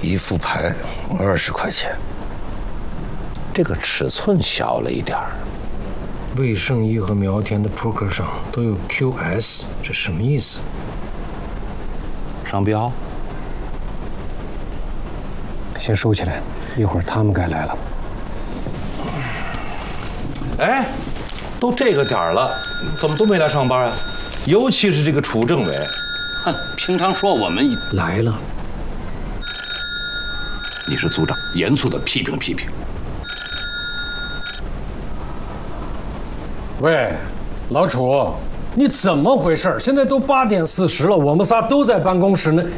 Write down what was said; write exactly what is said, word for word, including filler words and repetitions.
一副牌二十块钱，这个尺寸小了一点儿。 魏圣一和苗田的扑克上都有 Q S， 这什么意思？ 商标？ 先收起来，一会儿他们该来了。 哎，都这个点儿了，怎么都没来上班啊？尤其是这个楚政委， 哼，平常说我们来了。 你是组长，严肃的批评批评。 喂，老楚，你怎么回事？现在都八点四十了，我们仨都在办公室呢，